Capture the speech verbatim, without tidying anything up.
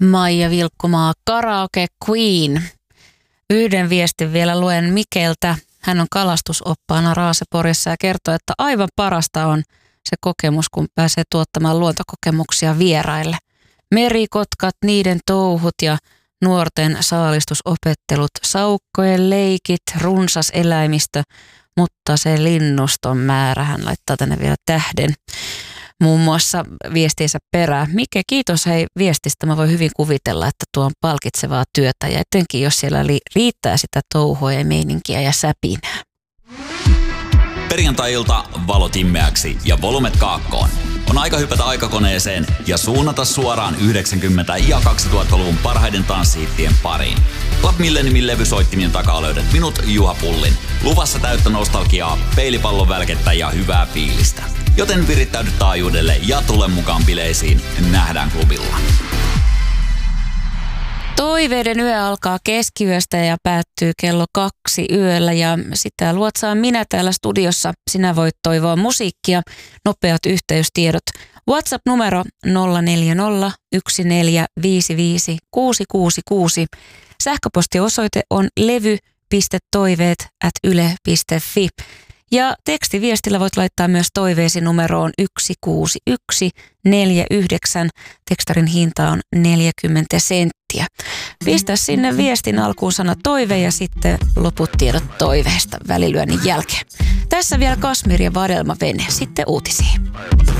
Maija Vilkkumaa, Karaoke Queen. Yhden viestin vielä luen Mikeltä. Hän on kalastusoppaana Raaseporissa ja kertoo, että aivan parasta on se kokemus, kun pääsee tuottamaan luontokokemuksia vieraille. Merikotkat, niiden touhut ja nuorten saalistusopettelut, saukkojen leikit, runsas eläimistö, mutta se linnuston määrä, hän laittaa tänne vielä tähden muun muassa viestiinsä perään. Mike, kiitos hei viestistä. Mä voin hyvin kuvitella, että tuo on palkitsevaa työtä ja etenkin jos siellä li- riittää sitä touhua ja meininkiä ja säpinää. Perjantai-ilta valot immeäksi ja volumet kaakkoon. On aika hypätä aikakoneeseen ja suunnata suoraan yhdeksänkymmentä- ja kaksituhattaluvun parhaiden tanssihittien pariin. Club Milleniumin levysoittimien takaa löydät minut, Juha Pullin. Luvassa täyttä nostalgiaa, peilipallon välkettä ja hyvää fiilistä. Joten virittäydy taajuudelle ja tule mukaan bileisiin. Nähdään klubilla. Toiveiden yö alkaa keskiyöstä ja päättyy kello kaksi yöllä ja sitä luotsaan minä täällä studiossa. Sinä voit toivoa musiikkia, nopeat yhteystiedot. WhatsApp-numero nolla neljä nolla yksi neljä viisi viisi kuusi kuusi kuusi. Sähköpostiosoite on levy piste toiveet ät yle piste fi. Ja tekstiviestillä voit laittaa myös toiveesi numeroon yksi kuusi yksi neljä yhdeksän. Tekstarin hinta on neljäkymmentä senttiä. Pistä sinne viestin alkuun sana toive ja sitten loput tiedot toiveesta välilyönnin jälkeen. Tässä vielä Kasmir ja Vadelma Vene. Sitten uutisiin.